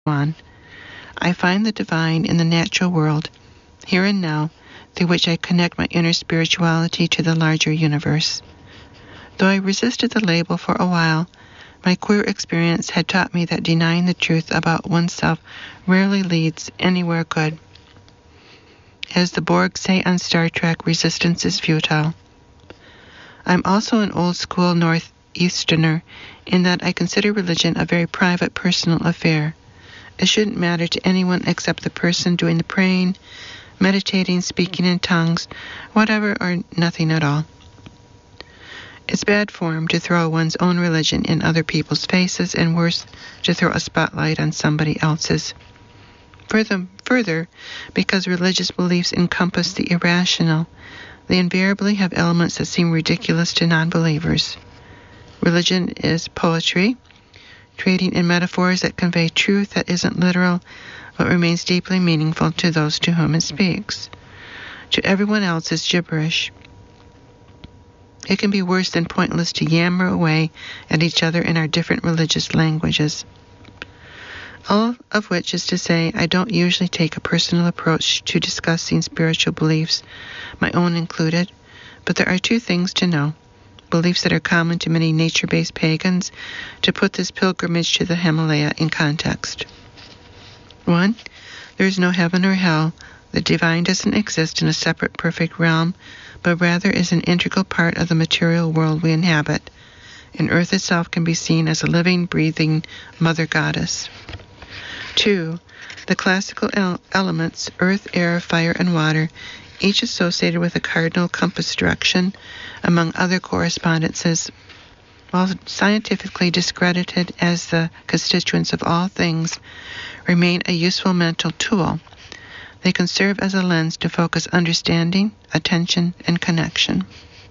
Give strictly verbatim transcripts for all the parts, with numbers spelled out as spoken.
on. I find the divine in the natural world, here and now, through which I connect my inner spirituality to the larger universe. Though I resisted the label for a while, my queer experience had taught me that denying the truth about oneself rarely leads anywhere good. As the Borg say on Star Trek, resistance is futile. I'm also an old-school Northeasterner in that I consider religion a very private, personal affair. It shouldn't matter to anyone except the person doing the praying, meditating, speaking in tongues, whatever or nothing at all. It's bad form to throw one's own religion in other people's faces, and worse, to throw a spotlight on somebody else's. Further, further, because religious beliefs encompass the irrational, they invariably have elements that seem ridiculous to non-believers. Religion is poetry, trading in metaphors that convey truth that isn't literal, but remains deeply meaningful to those to whom it speaks. To everyone else, it's gibberish. It can be worse than pointless to yammer away at each other in our different religious languages. All of which is to say, I don't usually take a personal approach to discussing spiritual beliefs, my own included, but there are two things to know, beliefs that are common to many nature-based pagans, to put this pilgrimage to the Himalaya in context. One, there is no heaven or hell. The divine doesn't exist in a separate perfect realm, but rather is an integral part of the material world we inhabit, and Earth itself can be seen as a living, breathing mother goddess. Two, the classical el- elements, earth, air, fire, and water, each associated with a cardinal compass direction, among other correspondences, while scientifically discredited as the constituents of all things, remain a useful mental tool. They can serve as a lens to focus understanding, attention, and connection.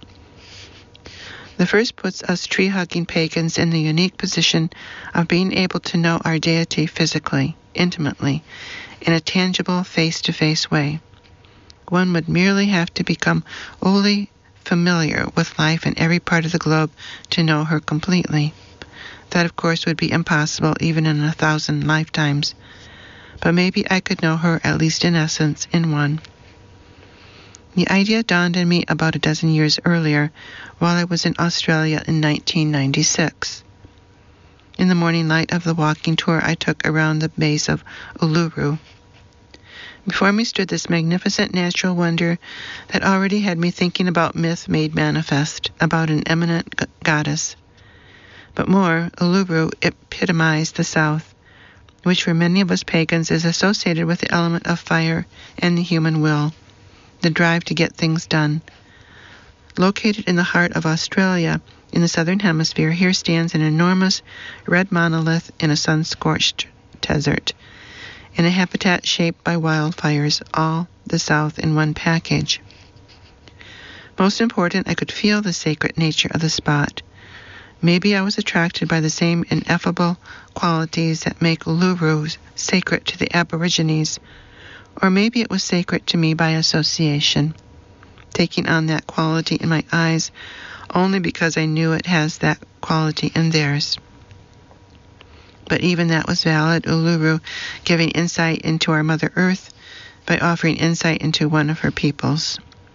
The first puts us tree-hugging pagans in the unique position of being able to know our deity physically, intimately, in a tangible, face-to-face way. One would merely have to become wholly familiar with life in every part of the globe to know her completely. That, of course, would be impossible even in a thousand lifetimes. But maybe I could know her, at least in essence, in one. The idea dawned on me about a dozen years earlier, while I was in Australia in nineteen ninety-six. In the morning light of the walking tour I took around the base of Uluru. Before me stood this magnificent natural wonder that already had me thinking about myth made manifest, about an eminent g- goddess. But more, Uluru epitomized the South, which for many of us pagans is associated with the element of fire and the human will, the drive to get things done. Located in the heart of Australia, in the southern hemisphere, here stands an enormous red monolith in a sun-scorched desert, in a habitat shaped by wildfires, all the South in one package. Most important, I could feel the sacred nature of the spot. Maybe I was attracted by the same ineffable qualities that make Uluru sacred to the Aborigines, or maybe it was sacred to me by association, taking on that quality in my eyes only because I knew it has that quality in theirs. But even that was valid, Uluru giving insight into our Mother Earth by offering insight into one of her peoples.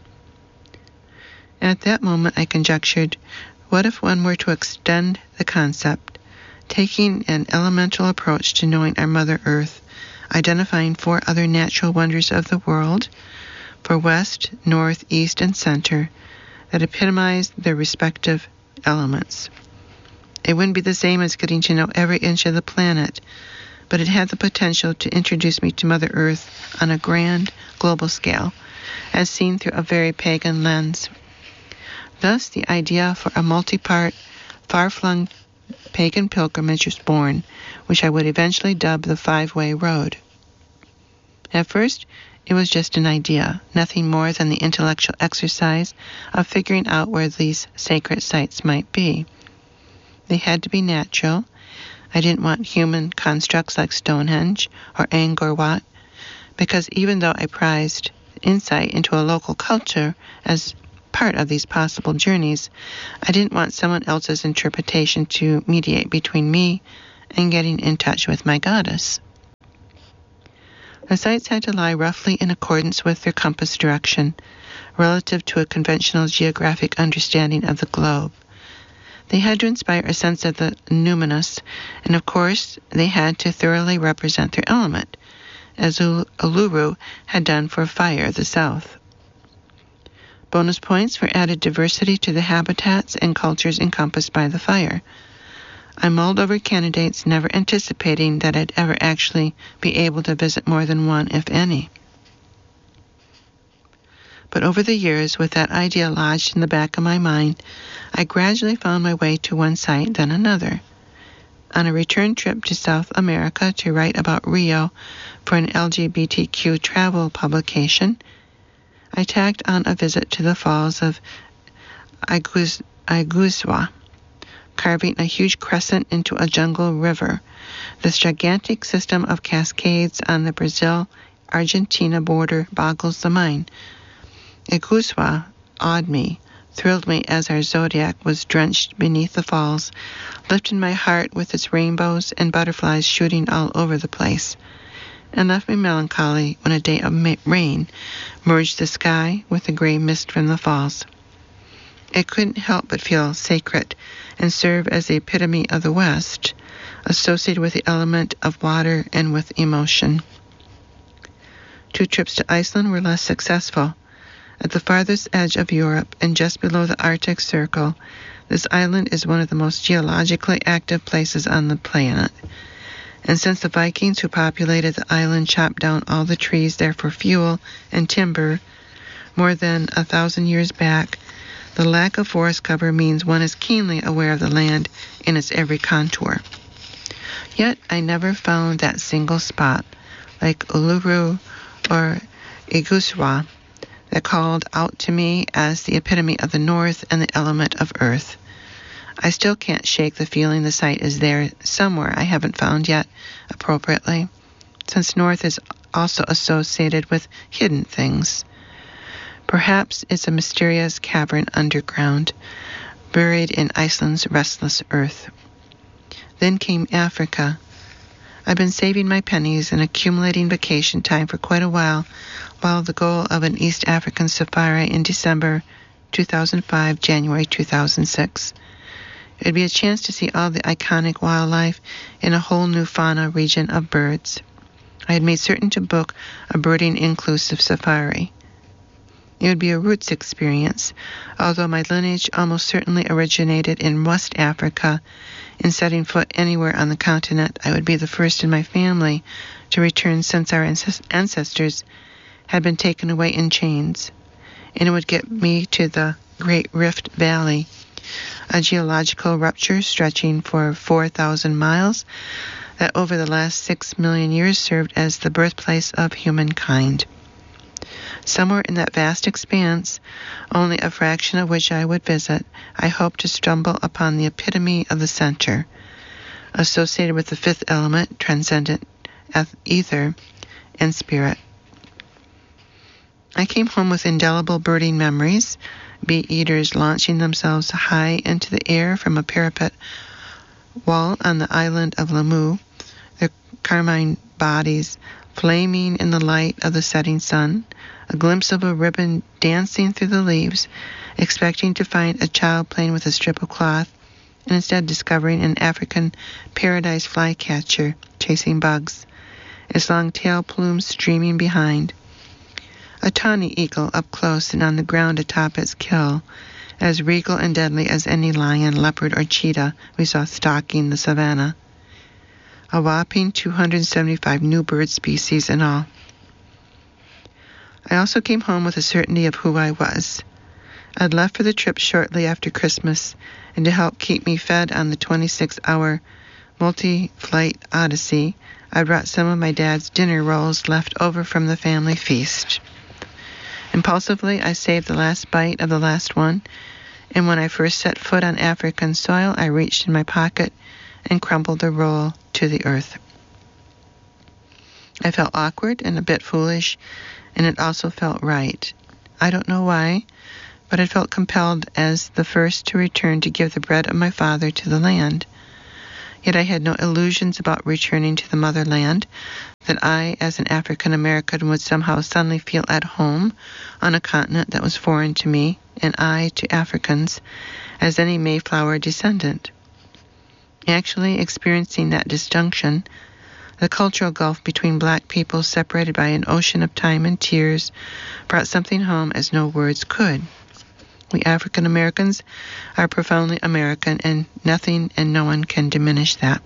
At that moment I conjectured, what if one were to extend the concept, taking an elemental approach to knowing our Mother Earth, identifying four other natural wonders of the world, for west, north, east, and center, that epitomize their respective elements. It wouldn't be the same as getting to know every inch of the planet, but it had the potential to introduce me to Mother Earth on a grand, global scale, as seen through a very pagan lens. Thus, the idea for a multi-part, far-flung pagan pilgrimage was born, which I would eventually dub the Five-Way Road. At first, it was just an idea, nothing more than the intellectual exercise of figuring out where these sacred sites might be. They had to be natural. I didn't want human constructs like Stonehenge or Angkor Wat, because even though I prized insight into a local culture as part of these possible journeys, I didn't want someone else's interpretation to mediate between me and getting in touch with my goddess. The sites had to lie roughly in accordance with their compass direction, relative to a conventional geographic understanding of the globe. They had to inspire a sense of the numinous, and of course they had to thoroughly represent their element, as Uluru had done for Fire the South. Bonus points for added diversity to the habitats and cultures encompassed by the fire. I mulled over candidates, never anticipating that I'd ever actually be able to visit more than one, if any. But over the years, with that idea lodged in the back of my mind, I gradually found my way to one site, then another. On a return trip to South America to write about Rio for an L G B T Q travel publication, I tacked on a visit to the falls of Iguz- Iguzua, carving a huge crescent into a jungle river. This gigantic system of cascades on the Brazil-Argentina border boggles the mind. Iguzua awed me, thrilled me as our zodiac was drenched beneath the falls, lifted my heart with its rainbows and butterflies shooting all over the place, and left me melancholy when a day of ma- rain merged the sky with the gray mist from the falls. It couldn't help but feel sacred and serve as the epitome of the West, associated with the element of water and with emotion. Two trips to Iceland were less successful. At the farthest edge of Europe and just below the Arctic Circle, this island is one of the most geologically active places on the planet. And since the Vikings who populated the island chopped down all the trees there for fuel and timber more than a thousand years back, the lack of forest cover means one is keenly aware of the land in its every contour. Yet I never found that single spot, like Uluru or Iguzua, that called out to me as the epitome of the North and the element of Earth. I still can't shake the feeling the site is there somewhere I haven't found yet appropriately, since North is also associated with hidden things. Perhaps it's a mysterious cavern underground, buried in Iceland's restless earth. Then came Africa. I've been saving my pennies and accumulating vacation time for quite a while, while the goal of an East African safari in December two thousand five, January two thousand six. It'd be a chance to see all the iconic wildlife in a whole new fauna region of birds. I had made certain to book a birding-inclusive safari. It would be a roots experience, although my lineage almost certainly originated in West Africa. In setting foot anywhere on the continent, I would be the first in my family to return since our ancestors had been taken away in chains. And it would get me to the Great Rift Valley, a geological rupture stretching for four thousand miles that over the last six million years served as the birthplace of humankind. Somewhere in that vast expanse, only a fraction of which I would visit, I hope to stumble upon the epitome of the center, associated with the fifth element, transcendent ether, and spirit. I came home with indelible birding memories, bee-eaters launching themselves high into the air from a parapet wall on the island of Lamu, their carmine bodies flaming in the light of the setting sun, a glimpse of a ribbon dancing through the leaves, expecting to find a child playing with a strip of cloth, and instead discovering an African paradise flycatcher chasing bugs, its long tail plumes streaming behind. A tawny eagle up close and on the ground atop its kill, as regal and deadly as any lion, leopard, or cheetah we saw stalking the savannah. A whopping two hundred seventy-five new bird species in all. I also came home with a certainty of who I was. I'd left for the trip shortly after Christmas, and to help keep me fed on the twenty-six hour multi-flight odyssey, I brought some of my dad's dinner rolls left over from the family feast. Impulsively, I saved the last bite of the last one, and when I first set foot on African soil, I reached in my pocket and crumbled the roll to the earth. I felt awkward and a bit foolish, and it also felt right. I don't know why, but I felt compelled as the first to return to give the bread of my father to the land. Yet I had no illusions about returning to the motherland, that I, as an African American, would somehow suddenly feel at home on a continent that was foreign to me, and I to Africans, as any Mayflower descendant. Actually experiencing that disjunction, the cultural gulf between black people separated by an ocean of time and tears, brought something home as no words could. We African Americans are profoundly American, and nothing and no one can diminish that.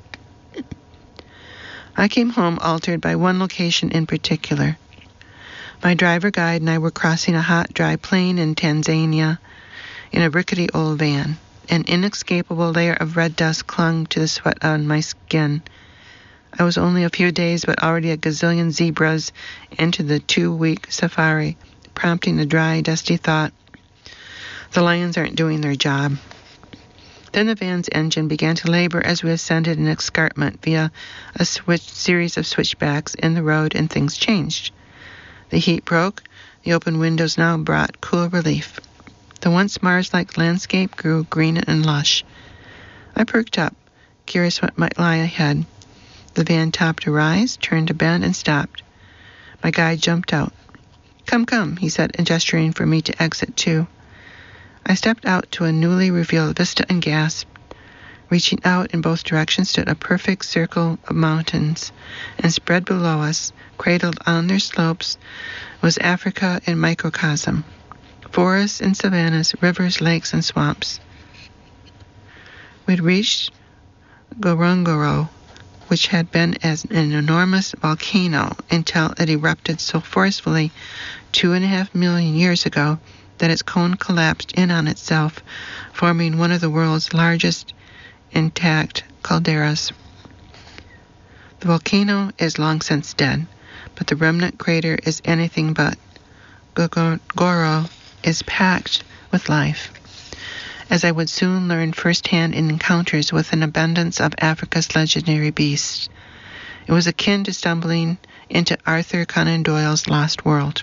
I came home altered by one location in particular. My driver guide and I were crossing a hot, dry plain in Tanzania in a rickety old van. An inescapable layer of red dust clung to the sweat on my skin. I was only a few days, but already a gazillion zebras into the two-week safari, prompting the dry, dusty thought, the lions aren't doing their job. Then the van's engine began to labor as we ascended an escarpment via a switch, series of switchbacks in the road, and things changed. The heat broke. The open windows now brought cool relief. The once Mars-like landscape grew green and lush. I perked up, curious what might lie ahead. The van topped a rise, turned a bend, and stopped. My guide jumped out. Come, come, he said, and gesturing for me to exit too. I stepped out to a newly revealed vista and gasped. Reaching out in both directions stood a perfect circle of mountains, and spread below us, cradled on their slopes, was Africa in microcosm. Forests and savannas, rivers, lakes, and swamps. We'd reached Ngorongoro, which had been as an enormous volcano until it erupted so forcefully two and a half million years ago that its cone collapsed in on itself, forming one of the world's largest intact calderas. The volcano is long since dead, but the remnant crater is anything but. Ngorongoro is packed with life, as I would soon learn firsthand in encounters with an abundance of Africa's legendary beasts. It was akin to stumbling into Arthur Conan Doyle's Lost World.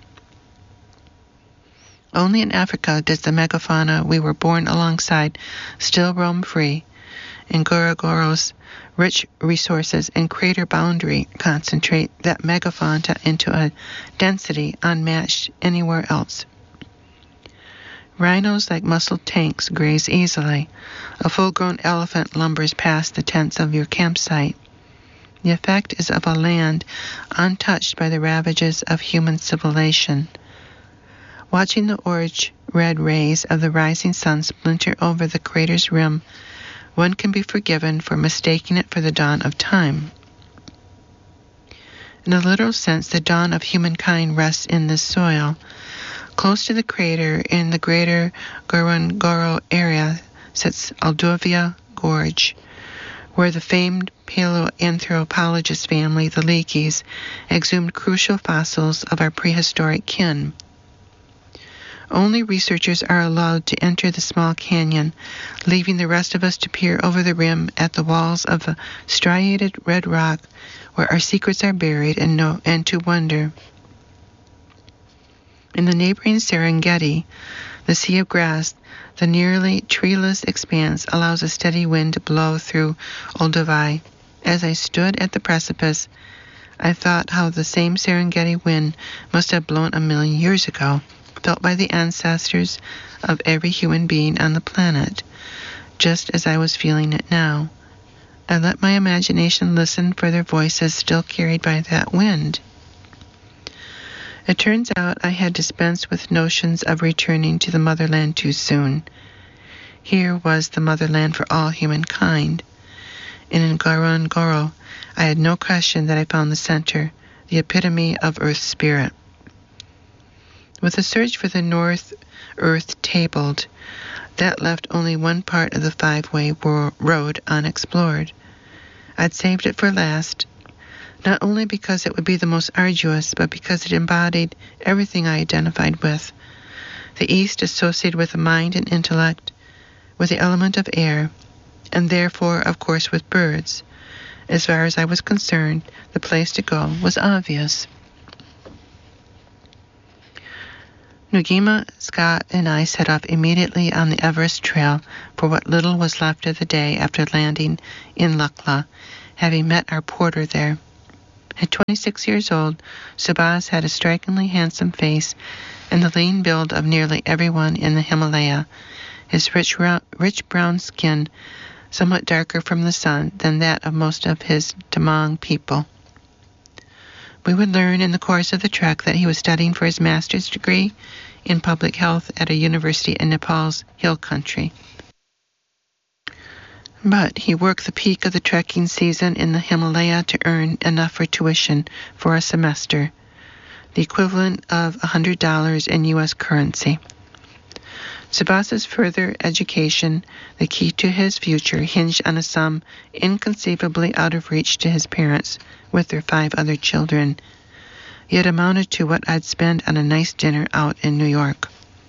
Only in Africa does the megafauna we were born alongside still roam free, and Ngorongoro's rich resources and crater boundary concentrate that megafauna into a density unmatched anywhere else. Rhinos like muscled tanks graze easily. A full-grown elephant lumbers past the tents of your campsite. The effect is of a land untouched by the ravages of human civilization. Watching the orange-red rays of the rising sun splinter over the crater's rim, one can be forgiven for mistaking it for the dawn of time. In a literal sense, the dawn of humankind rests in this soil. Close to the crater, in the greater Ngorongoro area, sits Olduvai Gorge, where the famed paleoanthropologist family, the Leakeys, exhumed crucial fossils of our prehistoric kin. Only researchers are allowed to enter the small canyon, leaving the rest of us to peer over the rim at the walls of a striated red rock where our secrets are buried, and, know, and to wonder. In the neighboring Serengeti, the sea of grass, the nearly treeless expanse allows a steady wind to blow through Olduvai. As I stood at the precipice, I thought how the same Serengeti wind must have blown a million years ago, felt by the ancestors of every human being on the planet, just as I was feeling it now. I let my imagination listen for their voices still carried by that wind. It turns out I had dispensed with notions of returning to the motherland too soon. Here was the motherland for all humankind. And in Ngorongoro, I had no question that I found the center, the epitome of Earth's spirit. With the search for the North Earth tabled, that left only one part of the five-way road unexplored. I'd saved it for last, not only because it would be the most arduous, but because it embodied everything I identified with. The East associated with the mind and intellect, with the element of air, and therefore, of course, with birds. As far as I was concerned, the place to go was obvious. Nugima, Scott, and I set off immediately on the Everest Trail for what little was left of the day after landing in Lukla, having met our porter there. At twenty-six years old, Subhas had a strikingly handsome face and the lean build of nearly everyone in the Himalaya, his rich, rich brown skin somewhat darker from the sun than that of most of his Tamang people. We would learn in the course of the trek that he was studying for his master's degree in public health at a university in Nepal's hill country. But he worked the peak of the trekking season in the Himalaya to earn enough for tuition for a semester, the equivalent of one hundred dollars in U S currency. Subhas's further education, the key to his future, hinged on a sum inconceivably out of reach to his parents with their five other children, yet amounted to what I'd spend on a nice dinner out in New York.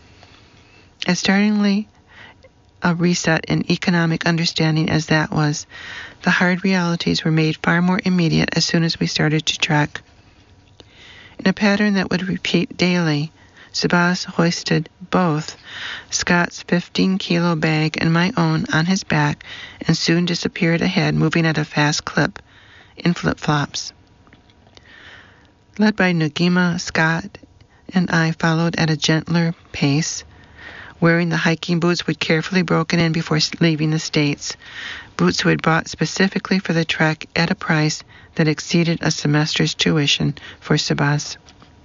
As startlingly a reset in economic understanding as that was, the hard realities were made far more immediate as soon as we started to trek. In a pattern that would repeat daily, Subhas hoisted both Scott's fifteen-kilo bag and my own on his back and soon disappeared ahead, moving at a fast clip in flip-flops. Led by Nugima, Scott and I followed at a gentler pace, wearing the hiking boots we'd carefully broken in before leaving the States, boots we had bought specifically for the trek at a price that exceeded a semester's tuition for Subhas.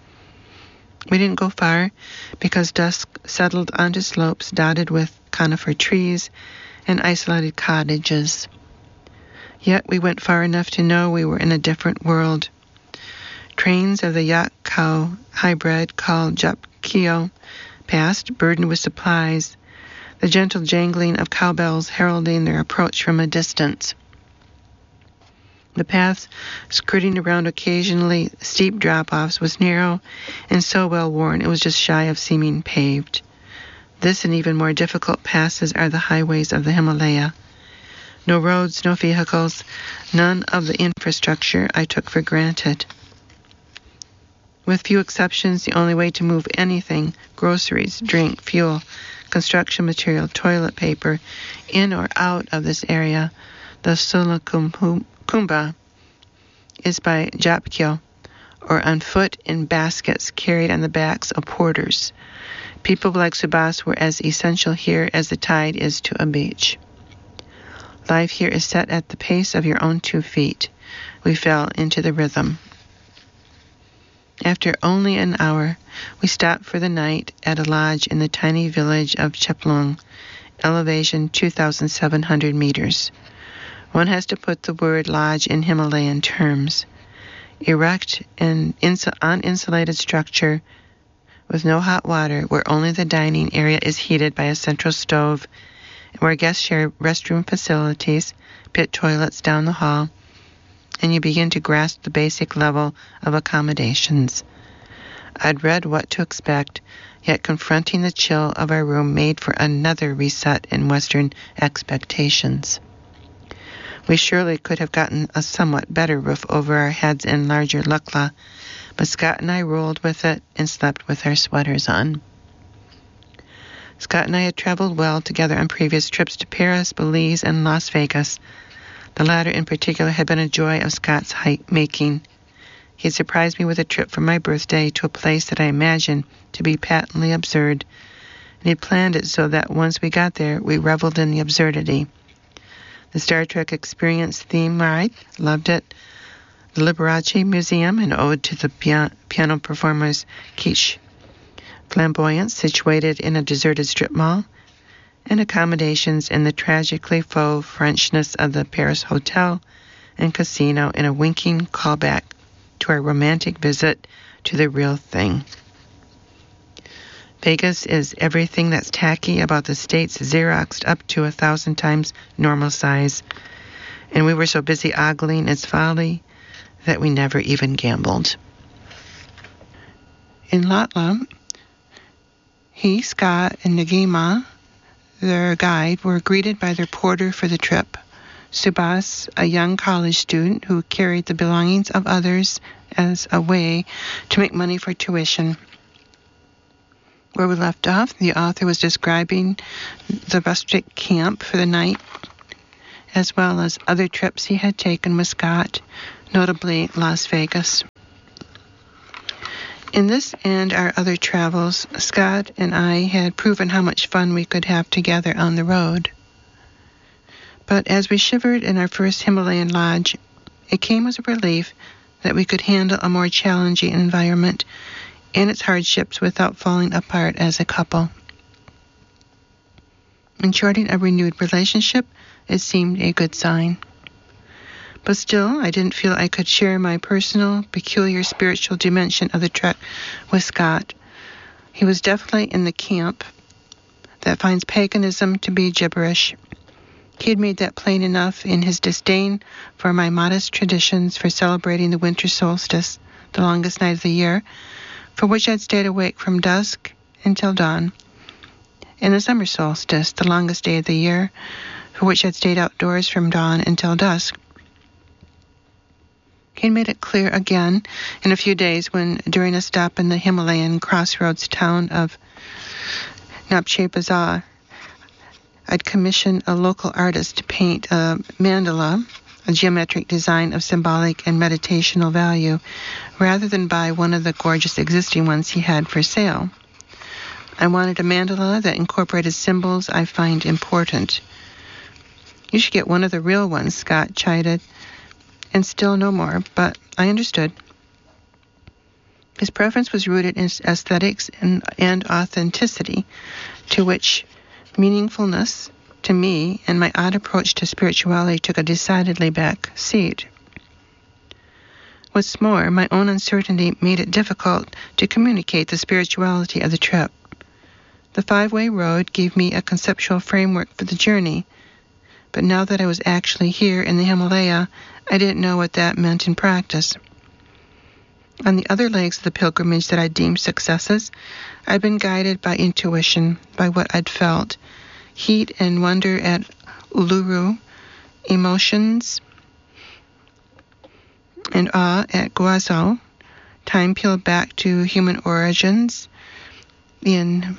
We didn't go far because dusk settled onto slopes dotted with conifer trees and isolated cottages. Yet we went far enough to know we were in a different world. Trains of the yak cow hybrid called Japkio passed, burdened with supplies, the gentle jangling of cowbells heralding their approach from a distance. The path, skirting around occasionally steep drop-offs, was narrow and so well worn it was just shy of seeming paved. This and even more difficult passes are the highways of the Himalaya. No roads, no vehicles, none of the infrastructure I took for granted. With few exceptions, the only way to move anything, groceries, drink, fuel, construction material, toilet paper, in or out of this area, the Sulakumba, is by Japkio, or on foot in baskets carried on the backs of porters. People like Subhas were as essential here as the tide is to a beach. Life here is set at the pace of your own two feet. We fell into the rhythm. After only an hour, we stopped for the night at a lodge in the tiny village of Cheplung, elevation two thousand seven hundred meters. One has to put the word lodge in Himalayan terms. Erect and insul- uninsulated structure with no hot water, where only the dining area is heated by a central stove, and where guests share restroom facilities, pit toilets down the hall, and you begin to grasp the basic level of accommodations. I'd read what to expect, yet confronting the chill of our room made for another reset in Western expectations. We surely could have gotten a somewhat better roof over our heads in larger Lukla, but Scott and I rolled with it and slept with our sweaters on. Scott and I had traveled well together on previous trips to Paris, Belize, and Las Vegas. The latter in particular had been a joy of Scott's height making. He had surprised me with a trip for my birthday to a place that I imagined to be patently absurd, and he planned it so that once we got there, we reveled in the absurdity. The Star Trek Experience theme ride, loved it. The Liberace Museum, an ode to the pia- piano performer's quiche. Flamboyance, situated in a deserted strip mall, and accommodations in the tragically faux Frenchness of the Paris Hotel and Casino in a winking callback to our romantic visit to the real thing. Vegas is everything that's tacky about the States Xeroxed up to a thousand times normal size, and we were so busy ogling its folly that we never even gambled. In Lukla, he, Scott, and Nagima, their guide, were greeted by their porter for the trip. Subhas, a young college student who carried the belongings of others as a way to make money for tuition. Where we left off, the author was describing the rustic camp for the night, as well as other trips he had taken with Scott, notably Las Vegas. In this and our other travels, Scott and I had proven how much fun we could have together on the road. But as we shivered in our first Himalayan lodge, it came as a relief that we could handle a more challenging environment and its hardships without falling apart as a couple. In charting a renewed relationship, it seemed a good sign. But still, I didn't feel I could share my personal, peculiar spiritual dimension of the trek with Scott. He was definitely in the camp that finds paganism to be gibberish. He had made that plain enough in his disdain for my modest traditions for celebrating the winter solstice, the longest night of the year, for which I'd stayed awake from dusk until dawn, and the summer solstice, the longest day of the year, for which I'd stayed outdoors from dawn until dusk. He made it clear again in a few days when, during a stop in the Himalayan crossroads town of Napche Bazaar, I'd commissioned a local artist to paint a mandala, a geometric design of symbolic and meditational value, rather than buy one of the gorgeous existing ones he had for sale. I wanted a mandala that incorporated symbols I find important. You should get one of the real ones, Scott chided, and still no more, but I understood. His preference was rooted in aesthetics and, and authenticity, to which meaningfulness to me and my odd approach to spirituality took a decidedly back seat. What's more, my own uncertainty made it difficult to communicate the spirituality of the trip. The five-way road gave me a conceptual framework for the journey, but now that I was actually here in the Himalaya, I didn't know what that meant in practice. On the other legs of the pilgrimage that I deemed successes, I'd been guided by intuition, by what I'd felt. Heat and wonder at Uluru, emotions and awe at Guazhou, time peeled back to human origins in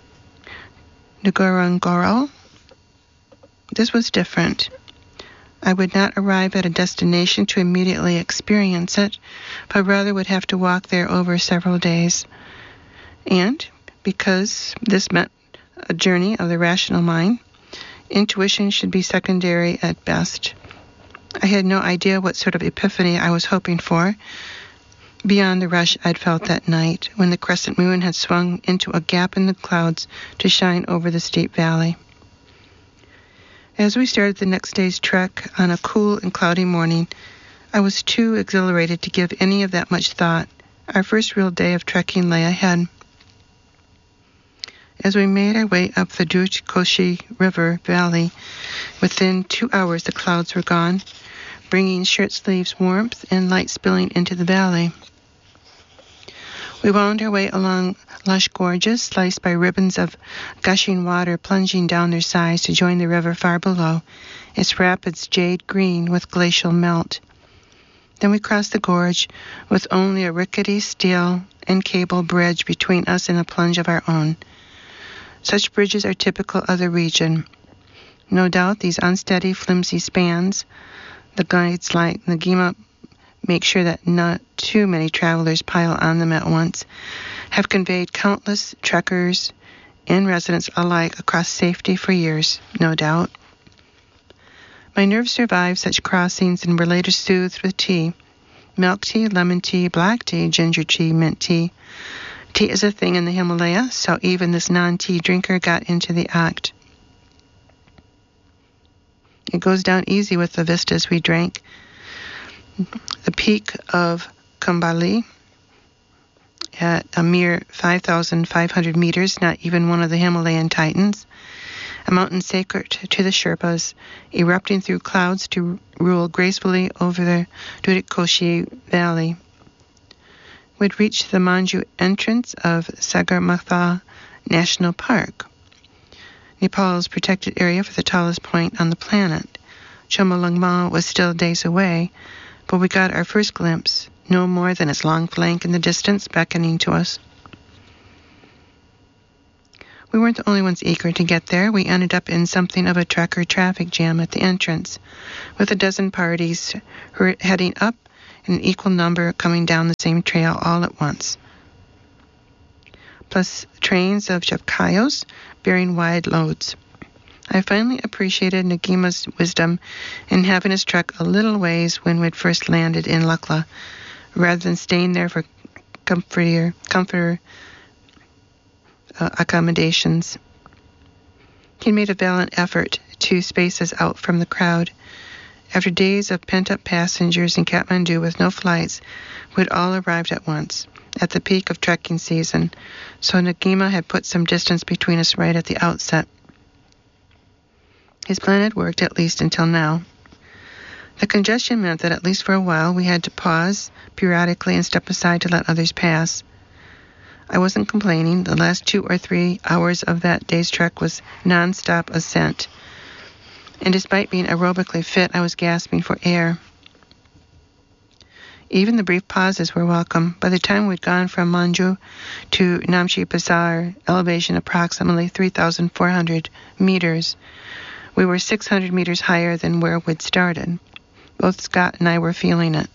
Ngorongoro. This was different. I would not arrive at a destination to immediately experience it, but rather would have to walk there over several days. And because this meant a journey of the rational mind, intuition should be secondary at best. I had no idea what sort of epiphany I was hoping for, beyond the rush I'd felt that night when the crescent moon had swung into a gap in the clouds to shine over the steep valley. As we started the next day's trek on a cool and cloudy morning, I was too exhilarated to give any of that much thought. Our first real day of trekking lay ahead. As we made our way up the Dutch Koshi River Valley, within two hours the clouds were gone, bringing shirt sleeves warmth and light spilling into the valley. We wound our way along lush gorges, sliced by ribbons of gushing water plunging down their sides to join the river far below, its rapids jade green with glacial melt. Then we crossed the gorge with only a rickety steel and cable bridge between us and a plunge of our own. Such bridges are typical of the region. No doubt these unsteady, flimsy spans, the guides like Ngima make sure that not too many travelers pile on them at once, have conveyed countless trekkers and residents alike across safety for years, no doubt. My nerves survived such crossings and were later soothed with tea. Milk tea, lemon tea, black tea, ginger tea, mint tea. Tea is a thing in the Himalaya, so even this non-tea drinker got into the act. It goes down easy with the vistas we drank. The peak of Kambali at a mere five thousand five hundred meters, not even one of the Himalayan Titans, a mountain sacred to the Sherpas, erupting through clouds to rule gracefully over the Dudikoshi Valley. We'd reached the Manju entrance of Sagarmatha National Park, Nepal's protected area for the tallest point on the planet. Chomolungma was still days away, but we got our first glimpse, no more than its long flank in the distance beckoning to us. We weren't the only ones eager to get there. We ended up in something of a trucker traffic jam at the entrance, with a dozen parties who were heading up and an equal number coming down the same trail all at once. Plus trains of chepkayos bearing wide loads. I finally appreciated Nagima's wisdom in having us trek a little ways when we'd first landed in Lukla, rather than staying there for comforter, comforter uh, accommodations. He made a valiant effort to space us out from the crowd. After days of pent-up passengers in Kathmandu with no flights, we'd all arrived at once, at the peak of trekking season, so Nagima had put some distance between us right at the outset. His plan had worked, at least until now. The congestion meant that at least for a while we had to pause periodically and step aside to let others pass. I wasn't complaining. The last two or three hours of that day's trek was non-stop ascent. And despite being aerobically fit, I was gasping for air. Even the brief pauses were welcome. By the time we'd gone from Manju to Namche Bazaar, elevation approximately three thousand four hundred meters, we were six hundred meters higher than where we'd started. Both Scott and I were feeling it.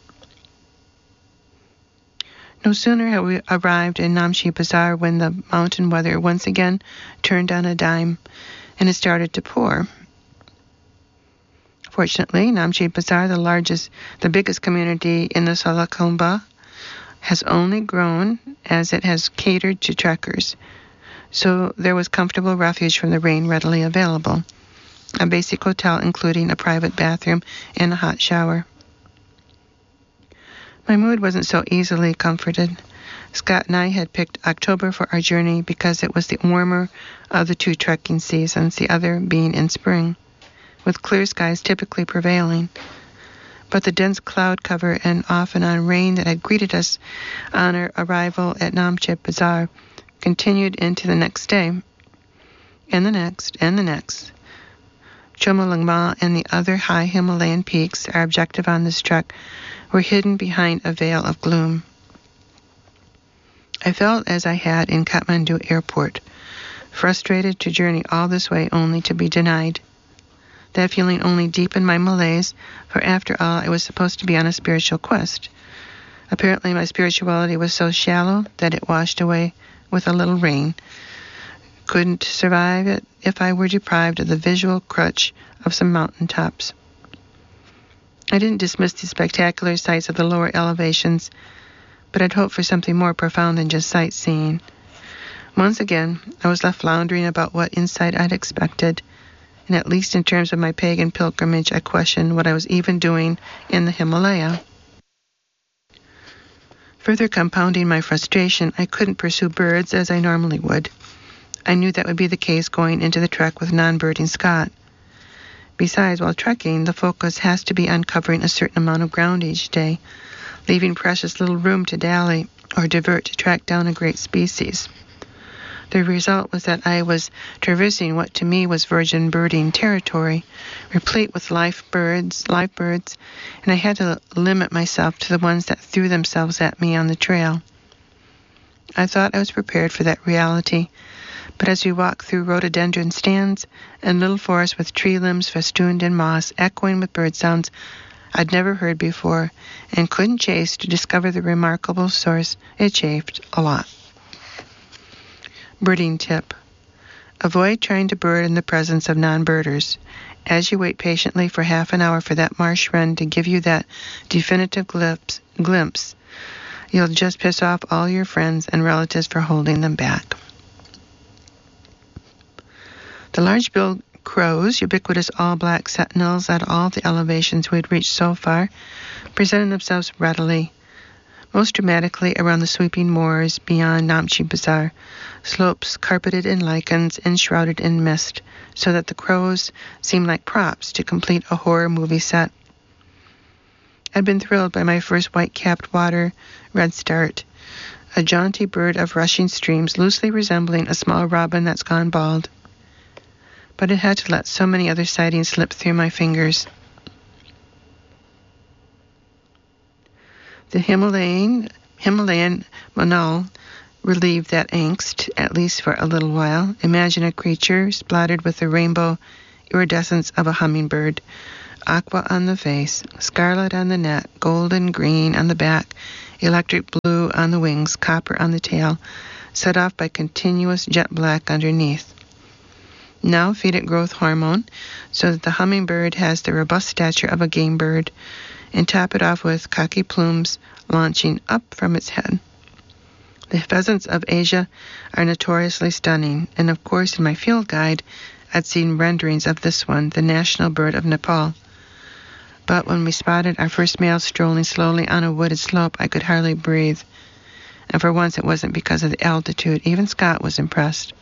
No sooner had we arrived in Namche Bazaar when the mountain weather once again turned on a dime, and it started to pour. Fortunately, Namche Bazaar, the largest, the biggest community in the Salakumba, has only grown as it has catered to trekkers, so there was comfortable refuge from the rain readily available. A basic hotel including a private bathroom and a hot shower. My mood wasn't so easily comforted. Scott and I had picked October for our journey because it was the warmer of the two trekking seasons, the other being in spring, with clear skies typically prevailing. But the dense cloud cover and off and on rain that had greeted us on our arrival at Namche Bazaar continued into the next day, and the next, and the next. Chomolungma and the other high Himalayan peaks, our objective on this trek, were hidden behind a veil of gloom. I felt as I had in Kathmandu airport, frustrated to journey all this way only to be denied. That feeling only deepened my malaise, for after all, I was supposed to be on a spiritual quest. Apparently my spirituality was so shallow that it washed away with a little rain. Couldn't survive it if I were deprived of the visual crutch of some mountain tops. I didn't dismiss the spectacular sights of the lower elevations, but I'd hoped for something more profound than just sightseeing. Once again, I was left floundering about what insight I'd expected, and at least in terms of my pagan pilgrimage, I questioned what I was even doing in the Himalaya. Further compounding my frustration, I couldn't pursue birds as I normally would. I knew that would be the case going into the trek with non-birding Scott. Besides, while trekking, the focus has to be on covering a certain amount of ground each day, leaving precious little room to dally or divert to track down a great species. The result was that I was traversing what to me was virgin birding territory, replete with live birds, live birds, and I had to limit myself to the ones that threw themselves at me on the trail. I thought I was prepared for that reality, but as we walked through rhododendron stands and little forests with tree limbs festooned in moss, echoing with bird sounds I'd never heard before, and couldn't chase to discover the remarkable source, it chafed a lot. Birding tip. Avoid trying to bird in the presence of non-birders. As you wait patiently for half an hour for that marsh wren to give you that definitive glimpse, glimpse, you'll just piss off all your friends and relatives for holding them back. The large-billed crows, ubiquitous all-black sentinels at all the elevations we had reached so far, presented themselves readily, most dramatically around the sweeping moors beyond Namche Bazaar, slopes carpeted in lichens and shrouded in mist, so that the crows seemed like props to complete a horror movie set. I'd been thrilled by my first white-capped water redstart, a jaunty bird of rushing streams loosely resembling a small robin that's gone bald. But it had to let so many other sightings slip through my fingers. The Himalayan, Himalayan monal relieve that angst, at least for a little while. Imagine a creature splattered with the rainbow iridescence of a hummingbird, aqua on the face, scarlet on the neck, golden green on the back, electric blue on the wings, copper on the tail, set off by continuous jet black underneath. Now feed it growth hormone so that the hummingbird has the robust stature of a game bird, and top it off with cocky plumes launching up from its head. The pheasants of Asia are notoriously stunning, and of course in my field guide I'd seen renderings of this one, the national bird of Nepal. But when we spotted our first male strolling slowly on a wooded slope, I could hardly breathe. And for once it wasn't because of the altitude. Even Scott was impressed.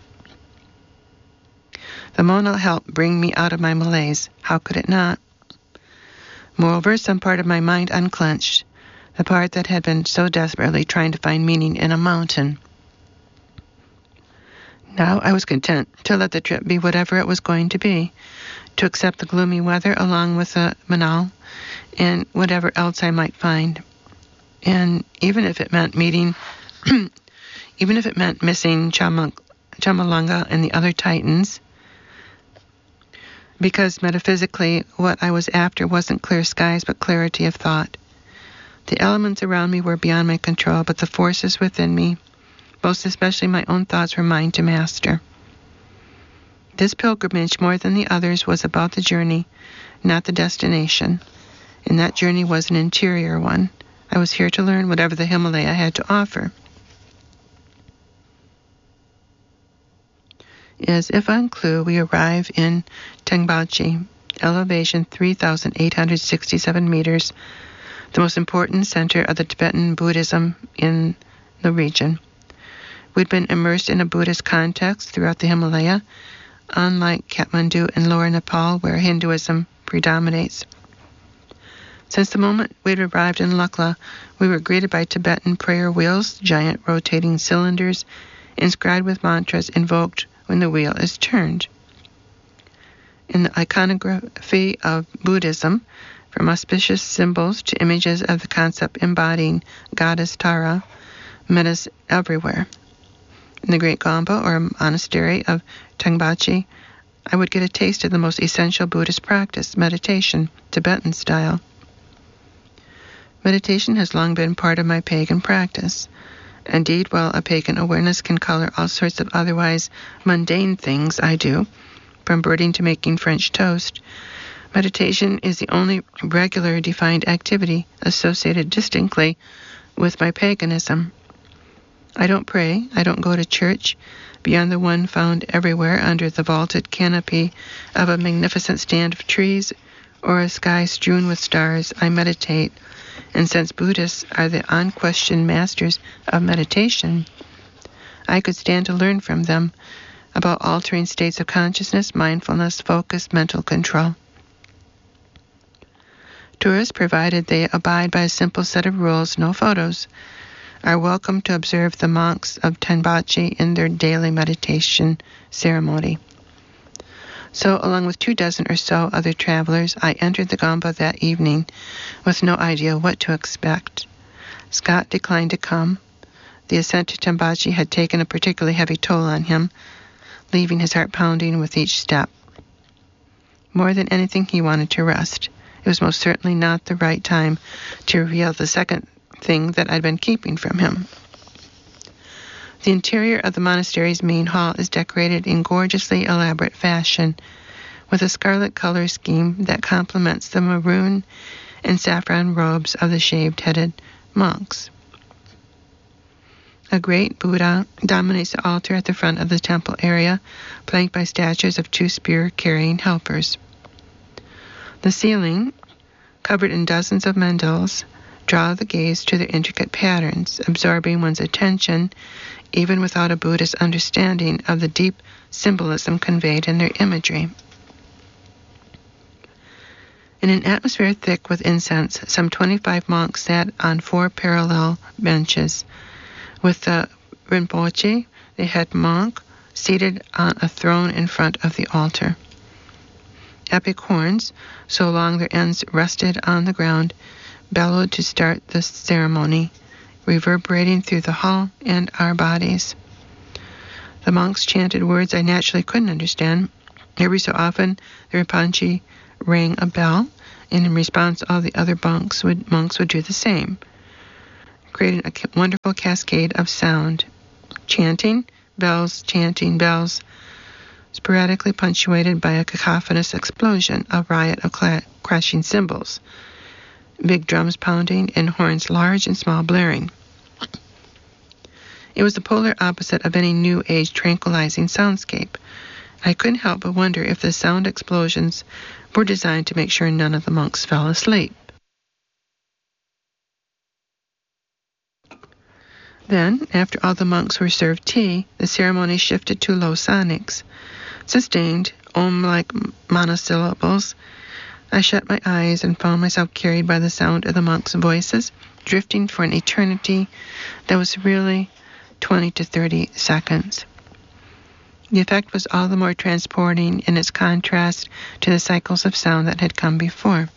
The Mona helped bring me out of my malaise. How could it not? Moreover, some part of my mind unclenched, the part that had been so desperately trying to find meaning in a mountain. Now I was content to let the trip be whatever it was going to be, to accept the gloomy weather along with the Manal and whatever else I might find. And even if it meant meeting, even if it meant missing Chama, Chamalunga and the other Titans, because metaphysically what I was after wasn't clear skies but clarity of thought. The elements around me were beyond my control, but the forces within me, most especially my own thoughts, were mine to master. This pilgrimage, more than the others, was about the journey, not the destination, and that journey was an interior one. I was here to learn whatever the Himalaya had to offer. As if on clue, we arrive in Tengbachi, elevation three thousand eight hundred sixty-seven meters, the most important center of the Tibetan Buddhism in the region. We'd been immersed in a Buddhist context throughout the Himalaya, unlike Kathmandu and Lower Nepal, where Hinduism predominates. Since the moment we'd arrived in Lukla, we were greeted by Tibetan prayer wheels, giant rotating cylinders, inscribed with mantras invoked when the wheel is turned. In the iconography of Buddhism, from auspicious symbols to images of the concept embodying goddess Tara, met us everywhere. In the Great Gompa, or monastery of Tengbachi, I would get a taste of the most essential Buddhist practice, meditation, Tibetan style. Meditation has long been part of my pagan practice. Indeed, while a pagan awareness can color all sorts of otherwise mundane things I do, from birding to making French toast, meditation is the only regular defined activity associated distinctly with my paganism. I don't pray, I don't go to church, beyond the one found everywhere under the vaulted canopy of a magnificent stand of trees or a sky strewn with stars. I meditate, and since Buddhists are the unquestioned masters of meditation, I could stand to learn from them about altering states of consciousness, mindfulness, focus, mental control. Tourists, provided they abide by a simple set of rules, no photos, are welcome to observe the monks of Tengbachi in their daily meditation ceremony. So, along with two dozen or so other travelers, I entered the Gompa that evening with no idea what to expect. Scott declined to come. The ascent to Tengbachi had taken a particularly heavy toll on him, leaving his heart pounding with each step. More than anything, he wanted to rest. It was most certainly not the right time to reveal the second thing that I'd been keeping from him. The interior of the monastery's main hall is decorated in gorgeously elaborate fashion, with a scarlet color scheme that complements the maroon and saffron robes of the shaved-headed monks. A great Buddha dominates the altar at the front of the temple area, flanked by statues of two spear-carrying helpers. The ceiling, covered in dozens of mandals, draw the gaze to their intricate patterns, absorbing one's attention even without a Buddhist understanding of the deep symbolism conveyed in their imagery. In an atmosphere thick with incense, some twenty-five monks sat on four parallel benches, with the Rinpoche, the head monk, seated on a throne in front of the altar. Epic horns, so long their ends rested on the ground, bellowed to start the ceremony, reverberating through the hall and our bodies. The monks chanted words I naturally couldn't understand. Every so often, the Rinpoche rang a bell, and in response, all the other monks would, monks would do the same, creating a wonderful cascade of sound. Chanting, bells, chanting, bells, sporadically punctuated by a cacophonous explosion, a riot of cla- crashing cymbals, big drums pounding, and horns large and small blaring. It was the polar opposite of any New Age tranquilizing soundscape. I couldn't help but wonder if the sound explosions were designed to make sure none of the monks fell asleep. Then, after all the monks were served tea, the ceremony shifted to low sonics, sustained, om-like monosyllables. I shut my eyes and found myself carried by the sound of the monks' voices, drifting for an eternity that was really twenty to thirty seconds. The effect was all the more transporting in its contrast to the cycles of sound that had come before.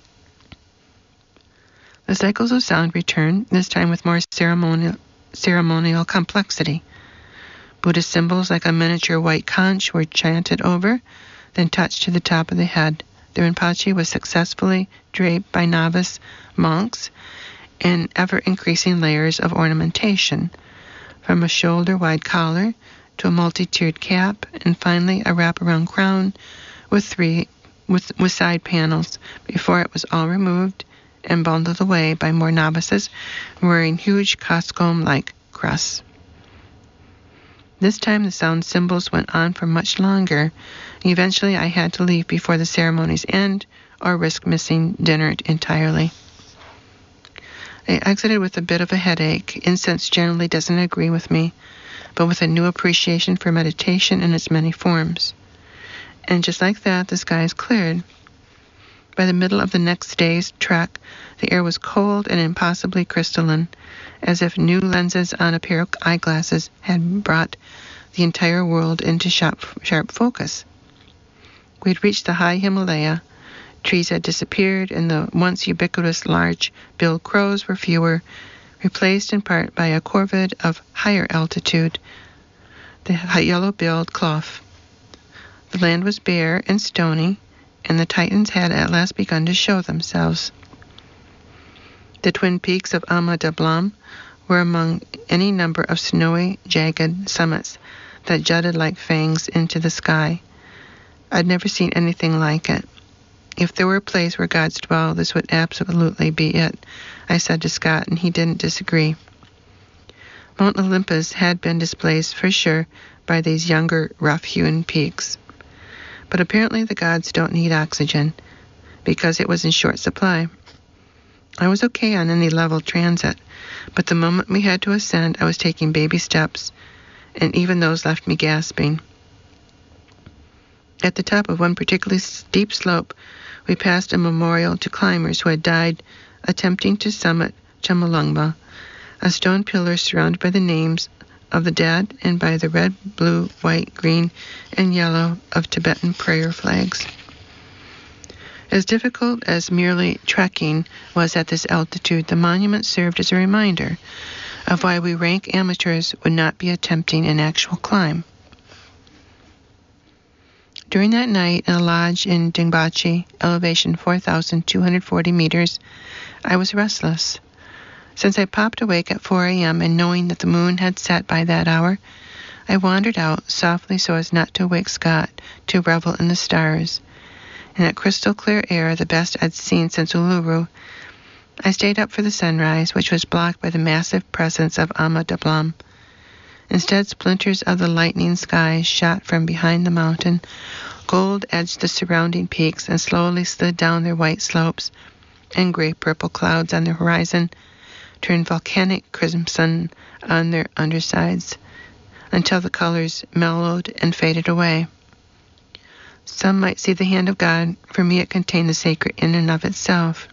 The cycles of sound returned, this time with more ceremonial, ceremonial complexity. Buddhist symbols like a miniature white conch were chanted over, then touched to the top of the head. The Rinpoche was successfully draped by novice monks in ever-increasing layers of ornamentation, from a shoulder-wide collar to a multi-tiered cap, and finally a wraparound crown with three with, with side panels, before it was all removed and bundled away by more novices wearing huge costume-like crests. This time the sound symbols went on for much longer. Eventually I had to leave before the ceremony's end or risk missing dinner entirely. I exited with a bit of a headache. Incense generally doesn't agree with me, but with a new appreciation for meditation in its many forms. And just like that, the skies cleared. By the middle of the next day's trek, the air was cold and impossibly crystalline, as if new lenses on a pair of eyeglasses had brought the entire world into sharp, sharp focus. We had reached the high Himalaya. Trees had disappeared, and the once ubiquitous large-billed crows were fewer, replaced in part by a corvid of higher altitude, the yellow-billed clough. The land was bare and stony, and the Titans had at last begun to show themselves. The twin peaks of Ama Dablam were among any number of snowy, jagged summits that jutted like fangs into the sky. I'd never seen anything like it. If there were a place where gods dwell, this would absolutely be it, I said to Scott, and he didn't disagree. Mount Olympus had been displaced for sure by these younger, rough-hewn peaks. But apparently the gods don't need oxygen, because it was in short supply. I was okay on any level transit, but the moment we had to ascend, I was taking baby steps, and even those left me gasping. At the top of one particularly steep slope, we passed a memorial to climbers who had died attempting to summit Chomolungma, a stone pillar surrounded by the names of the dead and by the red, blue, white, green, and yellow of Tibetan prayer flags. As difficult as merely trekking was at this altitude, the monument served as a reminder of why we rank amateurs would not be attempting an actual climb. During that night in a lodge in Dingbachi, elevation four thousand two hundred forty meters, I was restless. Since I popped awake at four a.m. and knowing that the moon had set by that hour, I wandered out softly so as not to wake Scott to revel in the stars. In that crystal clear air, the best I'd seen since Uluru, I stayed up for the sunrise, which was blocked by the massive presence of Ama Dablam. Instead, splinters of the lightning skies shot from behind the mountain, gold edged the surrounding peaks, and slowly slid down their white slopes, and gray-purple clouds on the horizon turned volcanic crimson on their undersides, until the colors mellowed and faded away. Some might see the hand of God. For me, it contained the sacred in and of itself.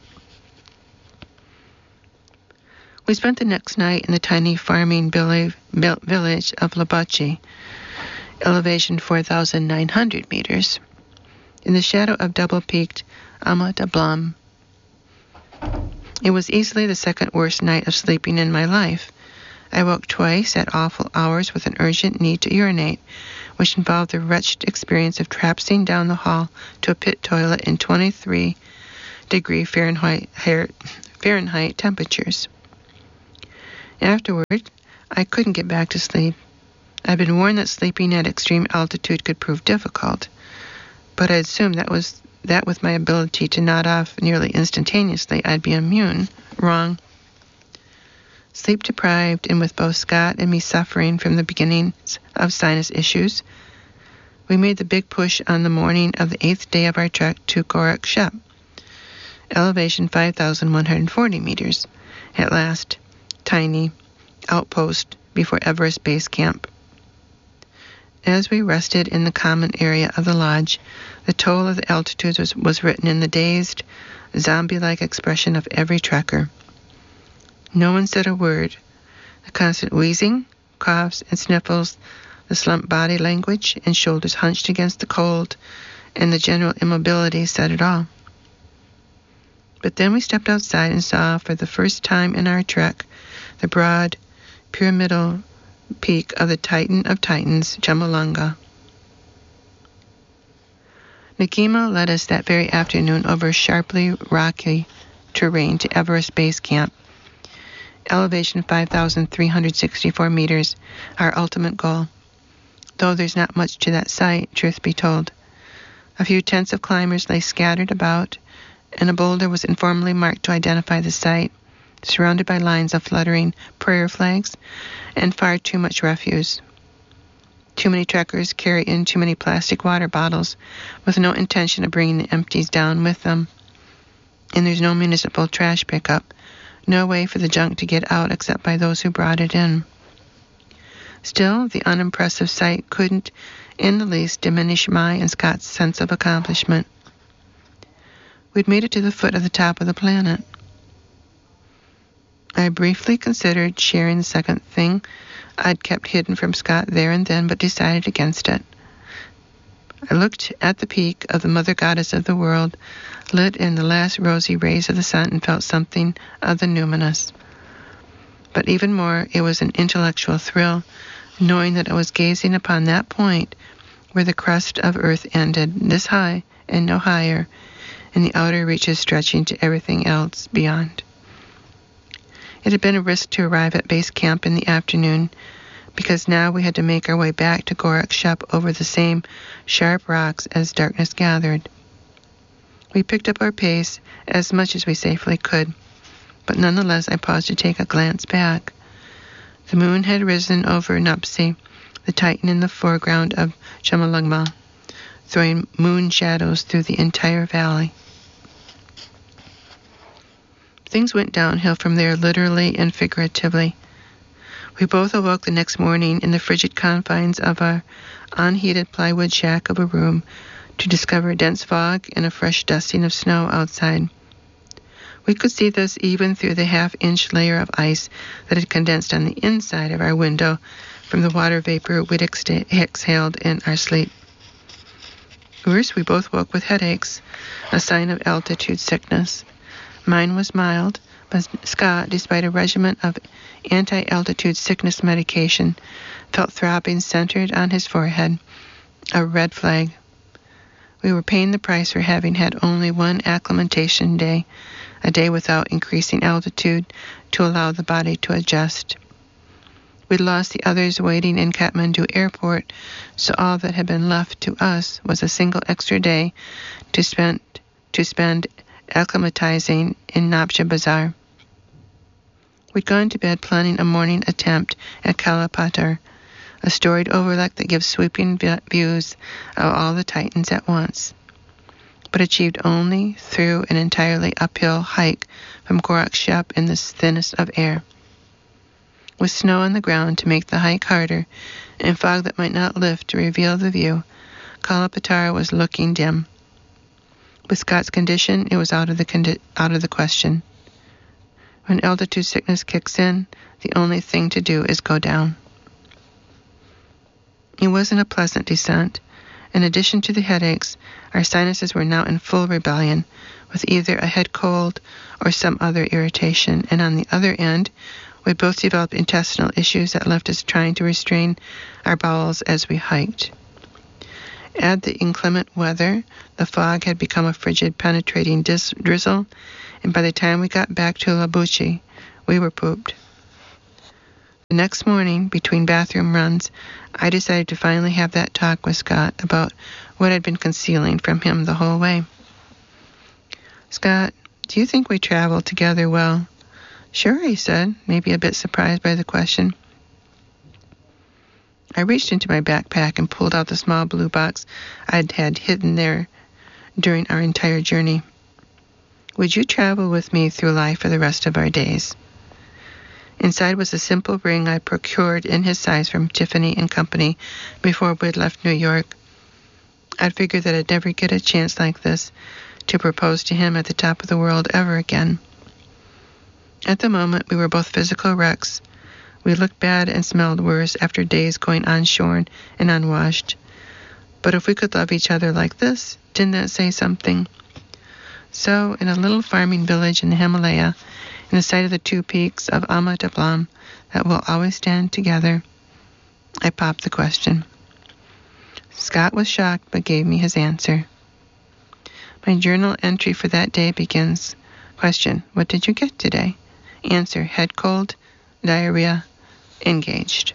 We spent the next night in the tiny farming village of Labachi, elevation four thousand nine hundred meters. In the shadow of double-peaked Ama Dablam, It was easily the second worst night of sleeping in my life. I woke twice at awful hours with an urgent need to urinate, which involved the wretched experience of traipsing down the hall to a pit toilet in twenty-three degree Fahrenheit, Fahrenheit temperatures. Afterward, I couldn't get back to sleep. I'd been warned that sleeping at extreme altitude could prove difficult, but I assumed that was that with my ability to nod off nearly instantaneously, I'd be immune. Wrong. Sleep-deprived, and with both Scott and me suffering from the beginnings of sinus issues, we made the big push on the morning of the eighth day of our trek to Gorak Shep, elevation five thousand one hundred forty meters, at last, tiny outpost before Everest Base Camp. As we rested in the common area of the lodge, the toll of the altitude was, was written in the dazed, zombie-like expression of every trekker. No one said a word. The constant wheezing, coughs, and sniffles, the slumped body language and shoulders hunched against the cold, and the general immobility said it all. But then we stepped outside and saw, for the first time in our trek, the broad, pyramidal peak of the Titan of Titans, Jomolungma. Ngima led us that very afternoon over sharply rocky terrain to Everest Base Camp, elevation five thousand three hundred sixty-four meters, our ultimate goal. Though there's not much to that site, truth be told. A few tents of climbers lay scattered about, and a boulder was informally marked to identify the site, surrounded by lines of fluttering prayer flags and far too much refuse. Too many trekkers carry in too many plastic water bottles with no intention of bringing the empties down with them. And there's no municipal trash pickup, no way for the junk to get out except by those who brought it in. Still, the unimpressive sight couldn't in the least diminish my and Scott's sense of accomplishment. We'd made it to the foot of the top of the planet. I briefly considered sharing the second thing I'd kept hidden from Scott there and then, but decided against it. I looked at the peak of the mother goddess of the world, lit in the last rosy rays of the sun, and felt something of the numinous. But even more, it was an intellectual thrill, knowing that I was gazing upon that point where the crust of earth ended, this high and no higher, and the outer reaches stretching to everything else beyond. It had been a risk to arrive at base camp in the afternoon, because now we had to make our way back to Gorak Shep over the same sharp rocks as darkness gathered. We picked up our pace as much as we safely could, but nonetheless I paused to take a glance back. The moon had risen over Nuptse, the Titan in the foreground of Jomolungma, throwing moon shadows through the entire valley. Things went downhill from there, literally and figuratively. We both awoke the next morning in the frigid confines of our unheated plywood shack of a room to discover a dense fog and a fresh dusting of snow outside. We could see this even through the half-inch layer of ice that had condensed on the inside of our window from the water vapor we'd exhaled in our sleep. Worse, we both woke with headaches, a sign of altitude sickness. Mine was mild, but Scott, despite a regimen of anti-altitude sickness medication, felt throbbing centered on his forehead, a red flag. We were paying the price for having had only one acclimatation day, a day without increasing altitude to allow the body to adjust. We'd lost the others waiting in Kathmandu airport, so all that had been left to us was a single extra day to spend to spend acclimatizing in Nabcha Bazar. We'd gone to bed planning a morning attempt at Kalapatar, a storied overlook that gives sweeping views of all the Titans at once, but achieved only through an entirely uphill hike from Gorak Shep in the thinnest of air. With snow on the ground to make the hike harder, and fog that might not lift to reveal the view, Kalapatar was looking dim. With Scott's condition, it was out of the condi- out of the question. When altitude sickness kicks in, the only thing to do is go down. It wasn't a pleasant descent. In addition to the headaches, our sinuses were now in full rebellion, with either a head cold or some other irritation, and on the other end, we both developed intestinal issues that left us trying to restrain our bowels as we hiked. Add the inclement weather, the fog had become a frigid, penetrating dis- drizzle, and by the time we got back to Labuchi, we were pooped. The next morning, between bathroom runs, I decided to finally have that talk with Scott about what I'd been concealing from him the whole way. "Scott, do you think we travel together well?" "Sure," he said, maybe a bit surprised by the question. I reached into my backpack and pulled out the small blue box I'd had hidden there during our entire journey. "Would you travel with me through life for the rest of our days?" Inside was a simple ring I procured in his size from Tiffany and Company before we'd left New York. I'd figured that I'd never get a chance like this to propose to him at the top of the world ever again. At the moment, we were both physical wrecks. We looked bad and smelled worse after days going unshorn and unwashed. But if we could love each other like this, didn't that say something? So, in a little farming village in the Himalaya, in the sight of the two peaks of Ama Dablam that will always stand together, I popped the question. Scott was shocked but gave me his answer. My journal entry for that day begins. Question: what did you get today? Answer: head cold, diarrhea, engaged.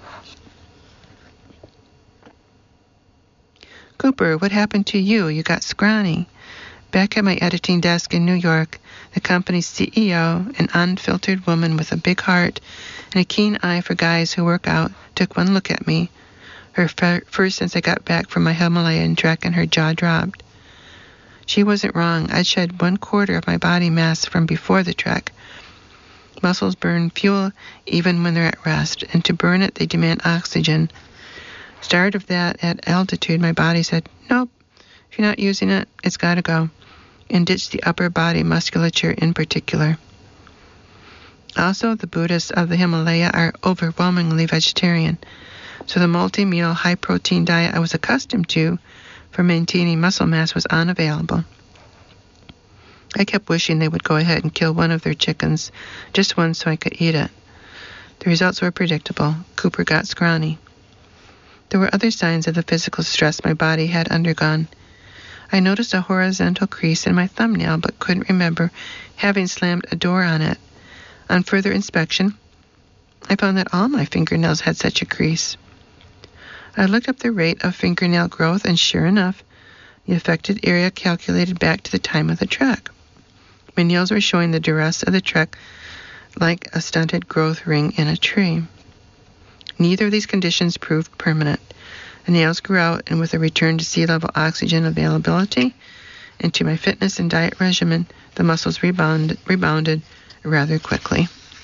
Cooper, what happened to you? You got scrawny. Back at my editing desk in New York, the company's C E O, an unfiltered woman with a big heart and a keen eye for guys who work out, took one look at me, her f- first since I got back from my Himalayan trek, and her jaw dropped. She wasn't wrong. I'd shed one quarter of my body mass from before the trek. Muscles burn fuel even when they're at rest, and to burn it, they demand oxygen. Started of that at altitude, my body said, nope, if you're not using it, it's got to go, and ditched the upper body musculature in particular. Also, the Buddhists of the Himalaya are overwhelmingly vegetarian, so the multi-meal, high-protein diet I was accustomed to for maintaining muscle mass was unavailable. I kept wishing they would go ahead and kill one of their chickens, just one, so I could eat it. The results were predictable. Cooper got scrawny. There were other signs of the physical stress my body had undergone. I noticed a horizontal crease in my thumbnail, but couldn't remember having slammed a door on it. On further inspection, I found that all my fingernails had such a crease. I looked up the rate of fingernail growth, and sure enough, the affected area calculated back to the time of the trek. My nails were showing the duress of the trek like a stunted growth ring in a tree. Neither of these conditions proved permanent. The nails grew out, and with a return to sea-level oxygen availability and to my fitness and diet regimen, the muscles rebound, rebounded rather quickly.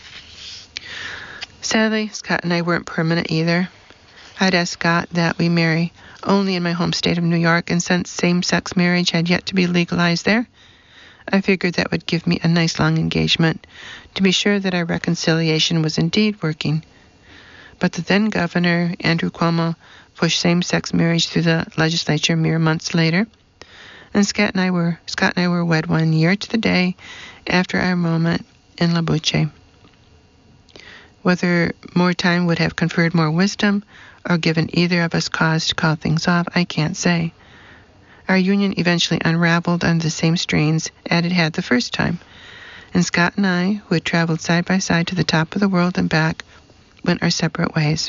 Sadly, Scott and I weren't permanent either. I'd asked Scott that we marry only in my home state of New York, and since same-sex marriage had yet to be legalized there, I figured that would give me a nice long engagement to be sure that our reconciliation was indeed working. But the then governor, Andrew Cuomo, pushed same-sex marriage through the legislature mere months later, and Scott and I were Scott and I were wed one year to the day after our moment in Labuche. Whether more time would have conferred more wisdom or given either of us cause to call things off, I can't say. Our union eventually unraveled under the same strains as it had the first time, and Scott and I, who had traveled side by side to the top of the world and back, went our separate ways.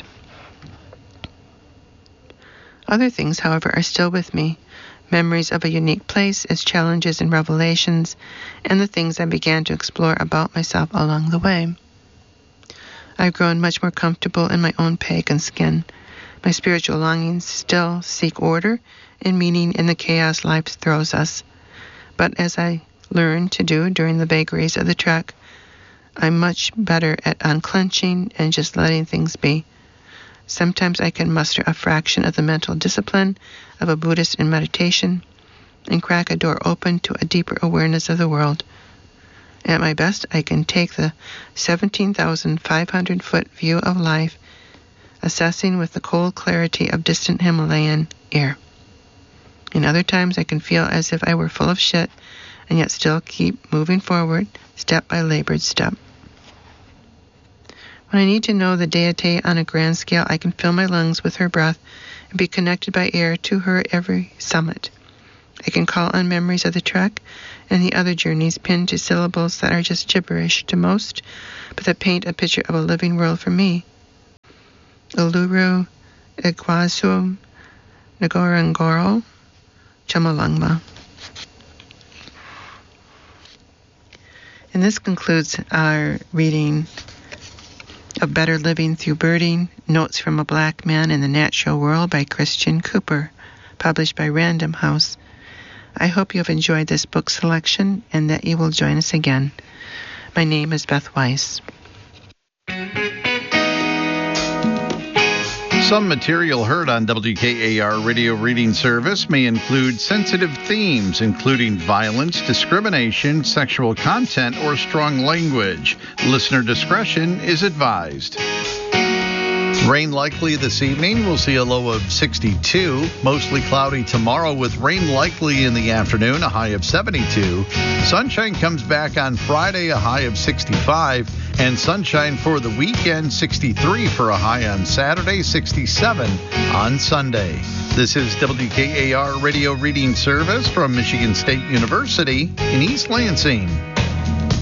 Other things, however, are still with me. Memories of a unique place, its challenges and revelations, and the things I began to explore about myself along the way. I've grown much more comfortable in my own pagan skin. My spiritual longings still seek order and meaning in the chaos life throws us. But as I learned to do during the vagaries of the trek, I'm much better at unclenching and just letting things be. Sometimes I can muster a fraction of the mental discipline of a Buddhist in meditation and crack a door open to a deeper awareness of the world. At my best, I can take the seventeen thousand five hundred foot view of life, assessing with the cold clarity of distant Himalayan air. In other times, I can feel as if I were full of shit and yet still keep moving forward, step by labored step. When I need to know the deity on a grand scale, I can fill my lungs with her breath and be connected by air to her every summit. I can call on memories of the trek and the other journeys pinned to syllables that are just gibberish to most, but that paint a picture of a living world for me. Uluru, Iguazu, Ngorongoro, Chomolungma. And this concludes our reading of Better Living Through Birding, Notes from a Black Man in the Natural World by Christian Cooper, published by Random House. I hope you have enjoyed this book selection and that you will join us again. My name is Beth Weiss. Some material heard on W K A R Radio Reading Service may include sensitive themes, including violence, discrimination, sexual content, or strong language. Listener discretion is advised. Rain likely this evening. We'll see a low of sixty-two. Mostly cloudy tomorrow with rain likely in the afternoon, a high of seventy-two. Sunshine comes back on Friday, a high of sixty-five. And sunshine for the weekend, sixty-three for a high on Saturday, sixty-seven on Sunday. This is W K A R Radio Reading Service from Michigan State University in East Lansing.